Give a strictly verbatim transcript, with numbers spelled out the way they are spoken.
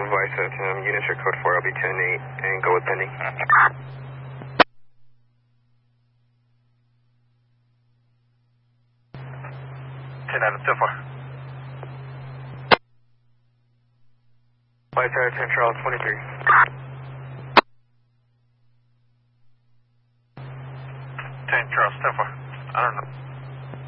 advise that um, units are code four L B ten eight and go with pending. ten Adam, so far. Flight Tower ten Charles twenty-three. ten Charles, so far. I don't know.